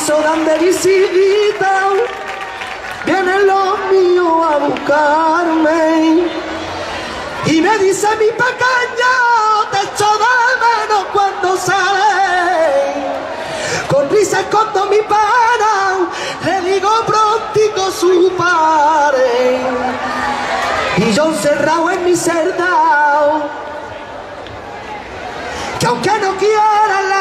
piso dan de visita, vienen los míos a buscarme y me dice mi pequeño, te echo de menos cuando sale. Con risa escondo mi pena, le digo prontico su padre. Y yo encerrado en mi celda, que aunque no quiera la